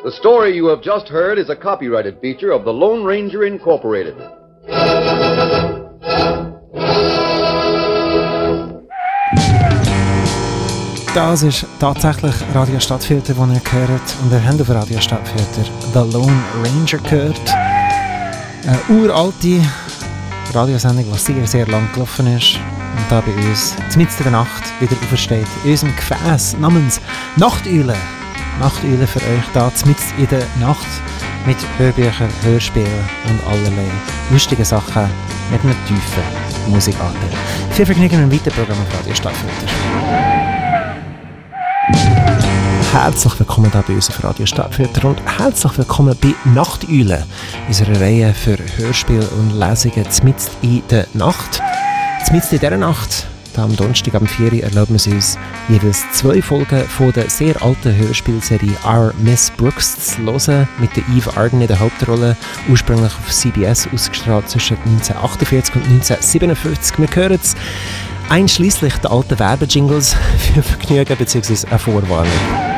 The story you have just heard is a copyrighted feature of the Lone Ranger Incorporated. Das ist tatsächlich Radio Stadtfilter, den ihr gehört. Und ihr habt auf Radio Stadtfilter The Lone Ranger gehört. Eine uralte Radiosendung, die sehr, sehr lang gelaufen ist. Und da bei uns, mitten in der Nacht, wieder aufersteht. In unserem Gefäß namens Nachteule. Nachteule für euch da, mitten in der Nacht. Mit Hörbüchern, Hörspielen und allerlei lustigen Sachen mit einer tiefen Musikanteil. Viel Vergnügen im weiteren Programm auf Radio Stadtfilter. Herzlich willkommen hier bei uns auf Radio Stadtfilter und herzlich willkommen bei Nachteule, unserer Reihe für Hörspiele und Lesungen mitten in der Nacht. Mitten in dieser Nacht, da am Donnerstag am 4 Uhr, erlauben wir uns jeweils 2 Folgen von der sehr alten Hörspielserie Our Miss Brooks zu hören, mit der Eve Arden in der Hauptrolle, ursprünglich auf CBS ausgestrahlt zwischen 1948 und 1957. Wir hören es einschließlich der alten Werbejingles für Vergnügen bzw. eine Vorwarnung.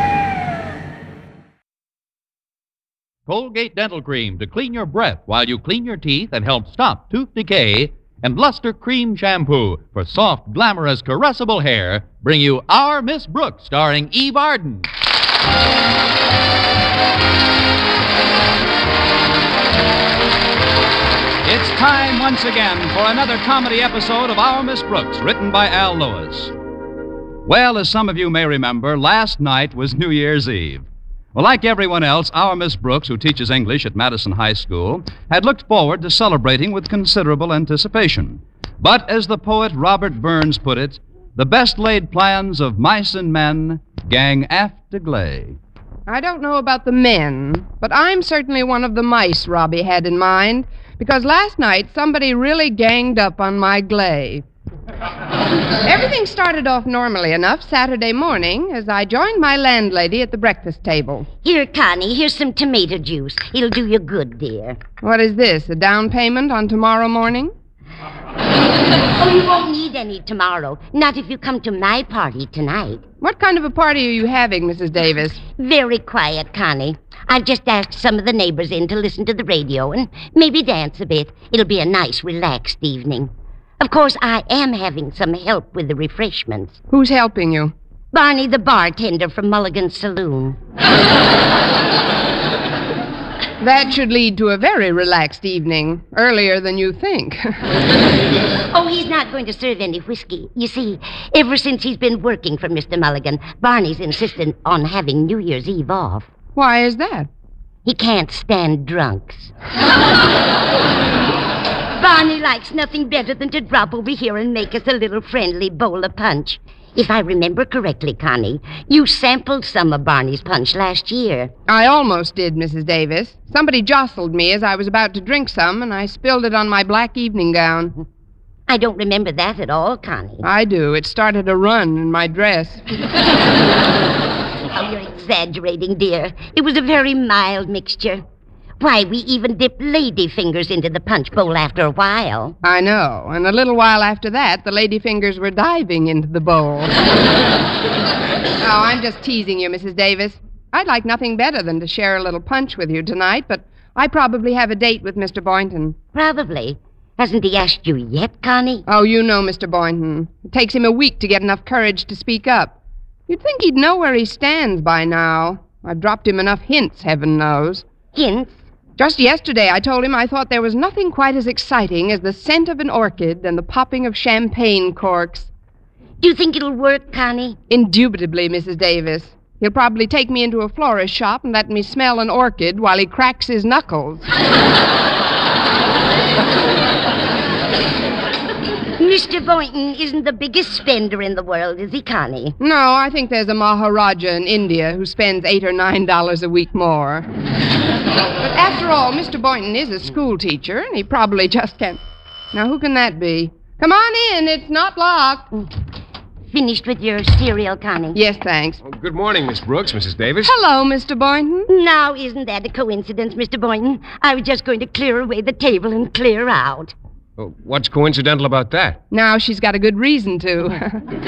Colgate Dental Cream to clean your breath while you clean your teeth and help stop tooth decay, and Luster Cream Shampoo for soft, glamorous, caressable hair bring you Our Miss Brooks, starring Eve Arden. It's time once again for another comedy episode of Our Miss Brooks, written by Al Lewis. Well, as some of you may remember, last night was New Year's Eve. Well, like everyone else, our Miss Brooks, who teaches English at Madison High School, had looked forward to celebrating with considerable anticipation. But as the poet Robert Burns put it, the best laid plans of mice and men gang aft to gley. I don't know about the men, but I'm certainly one of the mice Robbie had in mind, because last night somebody really ganged up on my gley. Everything started off normally enough Saturday morning as I joined my landlady at the breakfast table. Here, Connie, here's some tomato juice. It'll do you good, dear. What is this, a down payment on tomorrow morning? Oh, you won't need any tomorrow. Not if you come to my party tonight. What kind of a party are you having, Mrs. Davis? Very quiet, Connie. I've just asked some of the neighbors in to listen to the radio and maybe dance a bit. It'll be a nice, relaxed evening. Of course, I am having some help with the refreshments. Who's helping you? Barney, the bartender from Mulligan's Saloon. That should lead to a very relaxed evening, earlier than you think. Oh, he's not going to serve any whiskey. You see, ever since he's been working for Mr. Mulligan, Barney's insisted on having New Year's Eve off. Why is that? He can't stand drunks. Barney likes nothing better than to drop over here and make us a little friendly bowl of punch. If I remember correctly, Connie, you sampled some of Barney's punch last year. I almost did, Mrs. Davis. Somebody jostled me as I was about to drink some, and I spilled it on my black evening gown. I don't remember that at all, Connie. I do. It started a run in my dress. Oh, you're exaggerating, dear. It was a very mild mixture. Why, we even dipped lady fingers into the punch bowl after a while. I know. And a little while after that, the lady fingers were diving into the bowl. Oh, I'm just teasing you, Mrs. Davis. I'd like nothing better than to share a little punch with you tonight, but I probably have a date with Mr. Boynton. Probably. Hasn't he asked you yet, Connie? Oh, you know Mr. Boynton. It takes him a week to get enough courage to speak up. You'd think he'd know where he stands by now. I've dropped him enough hints, heaven knows. Hints? Just yesterday, I told him I thought there was nothing quite as exciting as the scent of an orchid and the popping of champagne corks. Do you think it'll work, Connie? Indubitably, Mrs. Davis. He'll probably take me into a florist shop and let me smell an orchid while he cracks his knuckles. Mr. Boynton isn't the biggest spender in the world, is he, Connie? No, I think there's a Maharaja in India who spends $8 or $9 a week more. But after all, Mr. Boynton is a school teacher, and he probably just can't. Now, who can that be? Come on in. It's not locked. Finished with your cereal, Connie? Yes, thanks. Oh, good morning, Miss Brooks, Mrs. Davis. Hello, Mr. Boynton. Now, isn't that a coincidence, Mr. Boynton? I was just going to clear away the table and clear out. Oh, what's coincidental about that? Now she's got a good reason to.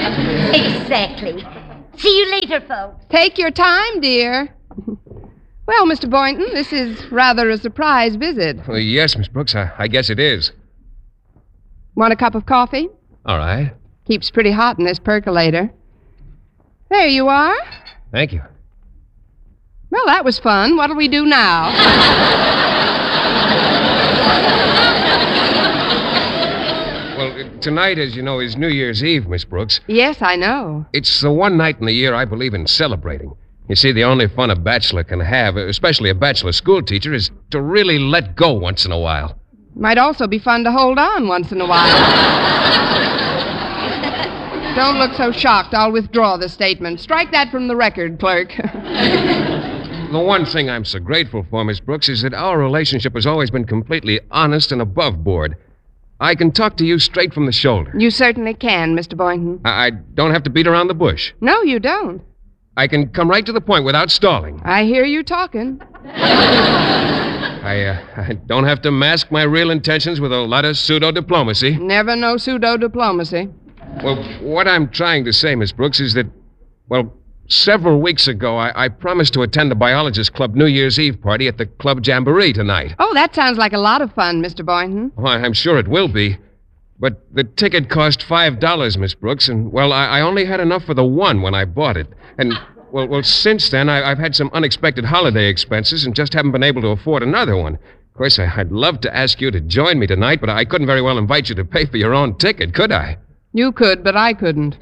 Exactly. See you later, folks. Take your time, dear. Well, Mr. Boynton, this is rather a surprise visit. Well, yes, Miss Brooks, I guess it is. Want a cup of coffee? All right. Keeps pretty hot in this percolator. There you are. Thank you. Well, that was fun. What'll we do now? Well, tonight, as you know, is New Year's Eve, Miss Brooks. Yes, I know. It's the one night in the year I believe in celebrating. You see, the only fun a bachelor can have, especially a bachelor school teacher, is to really let go once in a while. Might also be fun to hold on once in a while. Don't look so shocked. I'll withdraw the statement. Strike that from the record, clerk. The one thing I'm so grateful for, Miss Brooks, is that our relationship has always been completely honest and above board. I can talk to you straight from the shoulder. You certainly can, Mr. Boynton. I don't have to beat around the bush. No, you don't. I can come right to the point without stalling. I hear you talking. I don't have to mask my real intentions with a lot of pseudo-diplomacy. Never no pseudo-diplomacy. Well, what I'm trying to say, Miss Brooks, is that, well, several weeks ago, I promised to attend the Biologist Club New Year's Eve party at the Club Jamboree tonight. Oh, that sounds like a lot of fun, Mr. Boynton. Well, I'm sure it will be. But the ticket cost $5, Miss Brooks, and, well, I only had enough for the one when I bought it. And, well, since then, I've had some unexpected holiday expenses and just haven't been able to afford another one. Of course, I'd love to ask you to join me tonight, but I couldn't very well invite you to pay for your own ticket, could I? You could, but I couldn't.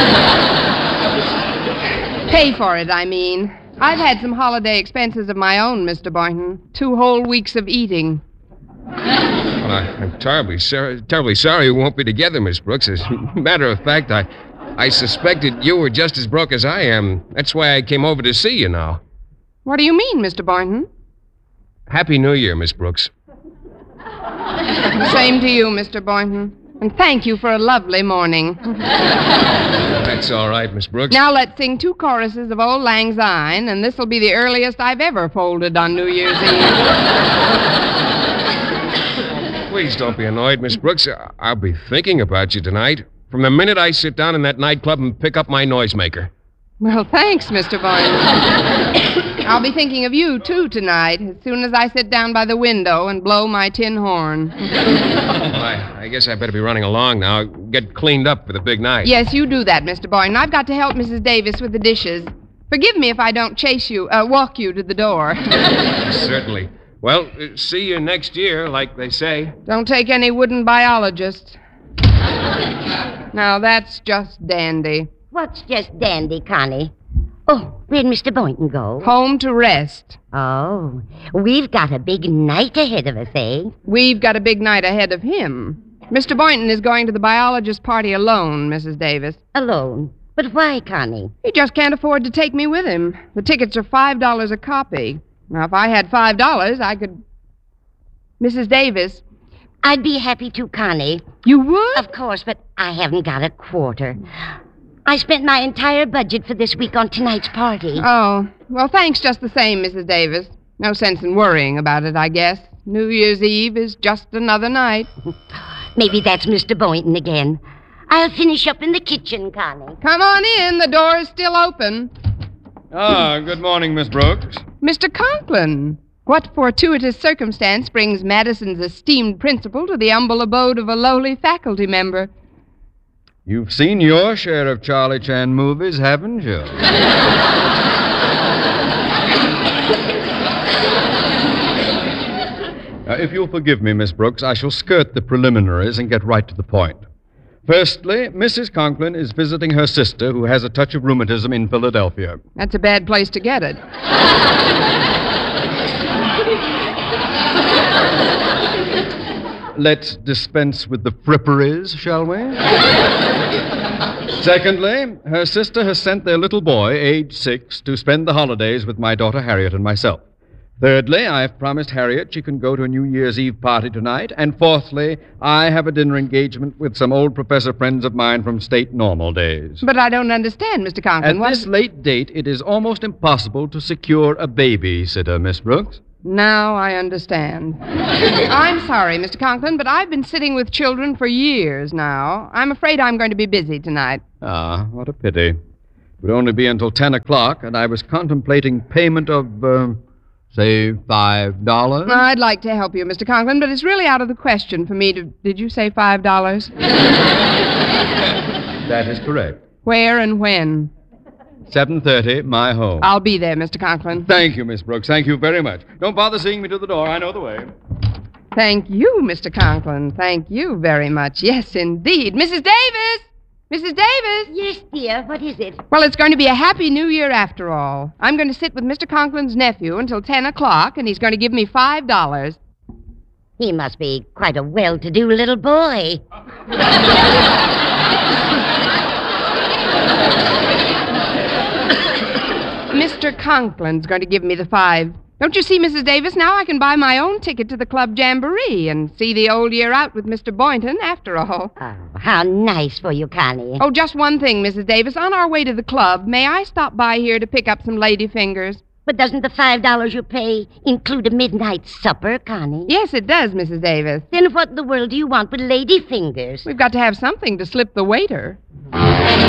Pay for it, I mean. I've had some holiday expenses of my own, Mr. Boynton. 2 whole weeks of eating. Well, I'm terribly sorry we won't be together, Miss Brooks. As a matter of fact, I suspected you were just as broke as I am. That's why I came over to see you now. What do you mean, Mr. Boynton? Happy New Year, Miss Brooks. Same to you, Mr. Boynton. And thank you for a lovely morning. That's all right, Miss Brooks. Now let's sing 2 choruses of Old Lang Syne, and this'll be the earliest I've ever folded on New Year's Eve. Please don't be annoyed, Miss Brooks. I'll be thinking about you tonight. From the minute I sit down in that nightclub and pick up my noisemaker. Well, thanks, Mr. Boynton. I'll be thinking of you, too, tonight, as soon as I sit down by the window and blow my tin horn. Well, I guess I better be running along now. Get cleaned up for the big night. Yes, you do that, Mr. Boynton. I've got to help Mrs. Davis with the dishes. Forgive me if I don't walk you to the door. Certainly. Well, see you next year, like they say. Don't take any wooden biologist. Now, that's just dandy. What's just dandy, Connie? Oh, where'd Mr. Boynton go? Home to rest. Oh, we've got a big night ahead of us, eh? We've got a big night ahead of him. Mr. Boynton is going to the biologist party alone, Mrs. Davis. Alone? But why, Connie? He just can't afford to take me with him. The tickets are $5 a copy. Now, if I had $5, I could... Mrs. Davis. I'd be happy to, Connie. You would? Of course, but I haven't got a quarter. I spent my entire budget for this week on tonight's party. Oh, well, thanks just the same, Mrs. Davis. No sense in worrying about it, I guess. New Year's Eve is just another night. Maybe that's Mr. Boynton again. I'll finish up in the kitchen, Connie. Come on in. The door is still open. Ah, good morning, Miss Brooks. Mr. Conklin, what fortuitous circumstance brings Madison's esteemed principal to the humble abode of a lowly faculty member? You've seen your share of Charlie Chan movies, haven't you? If you'll forgive me, Miss Brooks, I shall skirt the preliminaries and get right to the point. Firstly, Mrs. Conklin is visiting her sister, who has a touch of rheumatism in Philadelphia. That's a bad place to get it. Let's dispense with the fripperies, shall we? Secondly, her sister has sent their little boy, age 6, to spend the holidays with my daughter Harriet and myself. Thirdly, I've promised Harriet she can go to a New Year's Eve party tonight. And fourthly, I have a dinner engagement with some old professor friends of mine from state normal days. But I don't understand, Mr. Conklin. At this late date, it is almost impossible to secure a babysitter, Miss Brooks. Now I understand. I'm sorry, Mr. Conklin, but I've been sitting with children for years now. I'm afraid I'm going to be busy tonight. Ah, what a pity. It would only be until 10 o'clock, and I was contemplating payment of, Say $5? I'd like to help you, Mr. Conklin, but it's really out of the question for me to... Did you say $5? That is correct. Where and when? 7:30, my home. I'll be there, Mr. Conklin. Thank you, Miss Brooks. Thank you very much. Don't bother seeing me to the door. I know the way. Thank you, Mr. Conklin. Thank you very much. Yes, indeed. Mrs. Davis! Mrs. Davis! Yes, dear. What is it? Well, it's going to be a happy new year after all. I'm going to sit with Mr. Conklin's nephew until 10 o'clock, and he's going to give me $5. He must be quite a well-to-do little boy. Mr. Conklin's going to give me the $5. Don't you see, Mrs. Davis? Now I can buy my own ticket to the club jamboree and see the old year out with Mr. Boynton, after all. Oh, how nice for you, Connie. Oh, just one thing, Mrs. Davis. On our way to the club, may I stop by here to pick up some lady fingers? But doesn't the $5 you pay include a midnight supper, Connie? Yes, it does, Mrs. Davis. Then what in the world do you want with lady fingers? We've got to have something to slip the waiter.